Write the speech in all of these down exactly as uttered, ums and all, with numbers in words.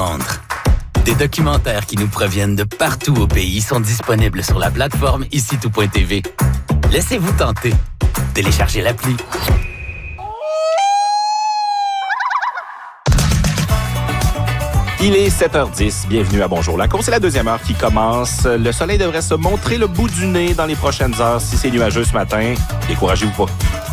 apprendre. Des documentaires qui nous proviennent de partout au pays sont disponibles sur la plateforme ici tout point t v. Laissez-vous tenter. Téléchargez l'appli. Il est sept heures dix. Bienvenue à Bonjour la course. C'est la deuxième heure qui commence. Le soleil devrait se montrer le bout du nez dans les prochaines heures. Si c'est nuageux ce matin, découragez-vous pas.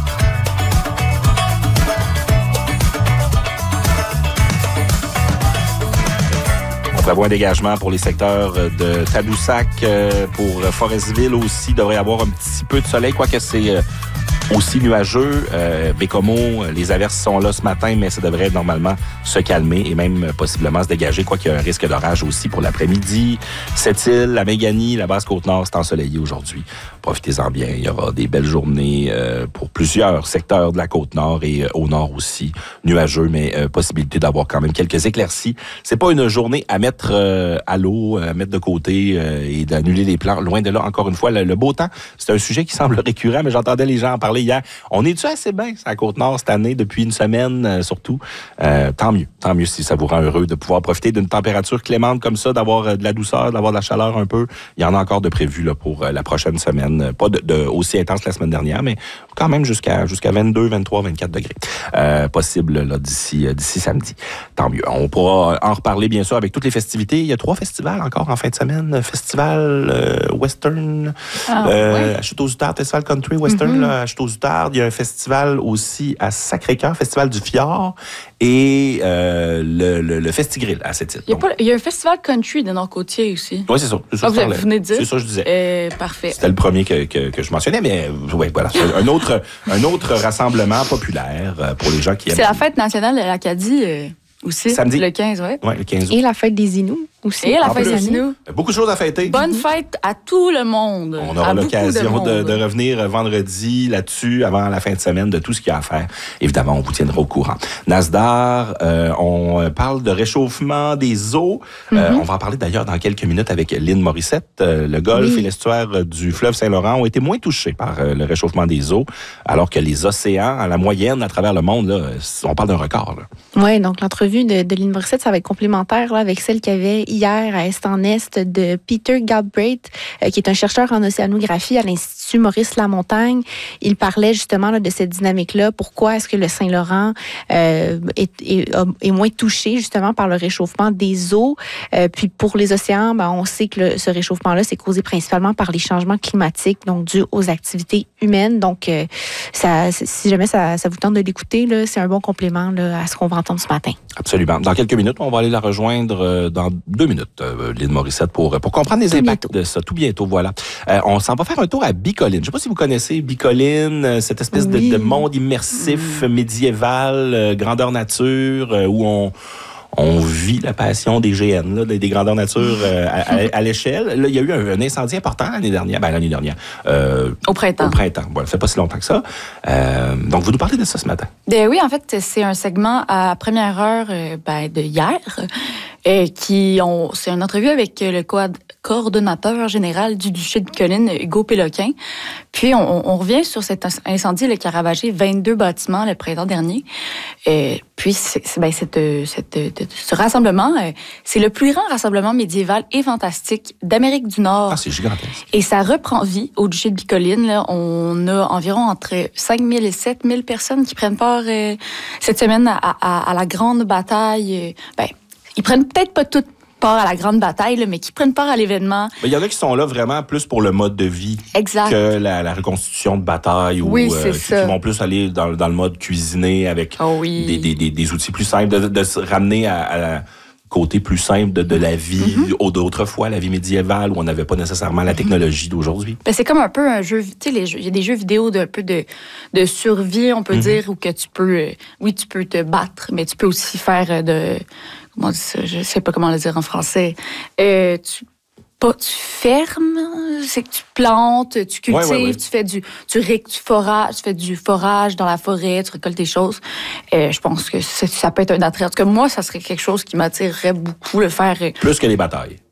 On prévoit un dégagement pour les secteurs de Tadoussac, pour Forestville aussi. Il devrait y avoir un petit peu de soleil, quoique c'est aussi nuageux. Euh, Bécomo, les averses sont là ce matin, mais ça devrait normalement se calmer et même possiblement se dégager, quoiqu'il y a un risque d'orage aussi pour l'après-midi. Sept-Îles, la Méganie, la Basse-Côte-Nord, c'est ensoleillé aujourd'hui. Profitez-en bien. Il y aura des belles journées euh, pour plusieurs secteurs de la Côte-Nord et euh, au nord aussi. Nuageux, mais euh, possibilité d'avoir quand même quelques éclaircies. C'est pas une journée à mettre euh, à l'eau, à mettre de côté euh, et d'annuler les plans. Loin de là, encore une fois, le, le beau temps, c'est un sujet qui semble récurrent, mais j'entendais les gens en parler hier. On est-tu assez bien sur la Côte-Nord cette année, depuis une semaine euh, surtout? Euh, tant mieux. Tant mieux si ça vous rend heureux de pouvoir profiter d'une température clémente comme ça, d'avoir euh, de la douceur, d'avoir de la chaleur un peu. Il y en a encore de prévu là, pour euh, la prochaine semaine. Pas de, de, aussi intense que la semaine dernière, mais quand même jusqu'à, jusqu'à vingt-deux, vingt-trois, vingt-quatre degrés. Euh, possible là, d'ici, euh, d'ici samedi. Tant mieux. On pourra en reparler bien sûr avec toutes les festivités. Il y a trois festivals encore en fin de semaine. Festival euh, Western, ah, euh, ouais. à Château-Zoutard, Festival Country Western mm-hmm. là, à Château-Zoutard. Il y a un festival aussi à Sacré-Cœur, Festival du Fjord, et euh, le, le, le Festigrill à Sept-Îles. Il y, a pas, il y a un festival country de Nord-Côtier aussi. Oui, c'est ça. C'est ça, ah, que je vous venez de dire. C'est ça que je disais. Euh, parfait. C'était le premier que, que, que je mentionnais, mais oui, voilà. C'est un autre, un autre rassemblement populaire pour les gens qui aiment. C'est la fête nationale de l'Acadie euh, aussi. Samedi. Le quinze, oui. Oui, le quinze août. Et la fête des Inuits aussi. Et la en fête plus. des Inuits. Beaucoup de choses à fêter. Bonne fête à tout le monde. On aura à l'occasion de, de, de revenir vendredi là-dessus, avant la fin de semaine, de tout ce qu'il y a à faire. Évidemment, on vous tiendra au courant. Nasdaq, euh, on parle de réchauffement des eaux. Mm-hmm. Euh, on va en parler d'ailleurs dans quelques minutes avec Lynn Morissette. Euh, le golfe oui. et l'estuaire du fleuve Saint-Laurent ont été moins touchés par euh, le réchauffement des eaux, alors que les océans, à la moyenne, à travers le monde, là, on parle d'un record. Oui, donc l'entrevue de, de Lynn Morissette, ça va être complémentaire là, avec celle qu'il y avait hier à Est en Est de Peter Galbraith, euh, qui est un chercheur en océanographie à l'Institut Maurice Lamontagne. Il parlait justement là, de cette dynamique-là. Pourquoi est-ce que le Saint-Laurent euh, est, est, est moins touché justement par le réchauffement des eaux? Euh, puis pour les océans, ben, on sait que le, ce réchauffement-là, c'est causé principalement par les changements climatiques, donc dus aux activités humaines. Donc, euh, ça, si jamais ça, ça vous tente de l'écouter, là, c'est un bon complément là, à ce qu'on va entendre ce matin. Absolument. Dans quelques minutes, on va aller la rejoindre euh, dans deux minutes, euh, Lynn Morissette, pour, pour comprendre les tout impacts bientôt. de ça. Tout bientôt, voilà. Euh, on s'en va faire un tour à Bicoline. Je ne sais pas si vous connaissez Bicoline, cette espèce oui. de, de monde immersif, mmh. médiéval, euh, grandeur nature, euh, où on... On vit la passion des G N, là, des grandeurs nature euh, à, à, à l'échelle. Là, il y a eu un, un incendie important l'année dernière. Ben, l'année dernière. Euh, au printemps. Au printemps. Bon, ça fait pas si longtemps que ça. Euh, donc, vous nous parlez de ça ce matin. Ben oui, en fait, c'est un segment à première heure euh, ben, de hier. Euh, qui ont, c'est une entrevue avec le co- coordonnateur général du duché de Bicoline, Hugo Péloquin. Puis, on, on revient sur cet incendie là, qui a ravagé vingt-deux bâtiments le printemps dernier. Euh, puis, c'est, c'est, ben, cette, cette, ce rassemblement, euh, c'est le plus grand rassemblement médiéval et fantastique d'Amérique du Nord. Ah, c'est gigantesque. Et ça reprend vie au duché de Bicoline. Là. On a environ entre cinq mille et sept mille personnes qui prennent part euh, cette semaine à, à, à la grande bataille. Ben, ils prennent peut-être pas toutes part à la grande bataille, là, mais qui prennent part à l'événement. Il y en a qui sont là vraiment plus pour le mode de vie exact. que la, la reconstitution de bataille. Oui, ou euh, qui, qui vont plus aller dans, dans le mode cuisiner avec oh oui. des, des, des, des outils plus simples, de, de se ramener à, à la côté plus simple de, de la vie mm-hmm. d'autrefois, la vie médiévale, où on n'avait pas nécessairement la technologie d'aujourd'hui. Ben, c'est comme un peu un jeu, tu sais, il y a des jeux vidéo de, peu de, de survie, on peut mm-hmm. dire, où que tu peux, euh, oui, tu peux te battre, mais tu peux aussi faire de... Comment on dit ça? Je sais pas comment le dire en français. Euh, tu, pas, tu fermes, c'est que tu plantes, tu cultives, ouais, ouais, ouais. tu fais du, tu, ré, tu, forages, tu fais du forage dans la forêt, tu récoltes des choses. Euh, je pense que ça peut être un attrait. En tout cas, moi, ça serait quelque chose qui m'attirerait beaucoup, le faire. Plus que les batailles.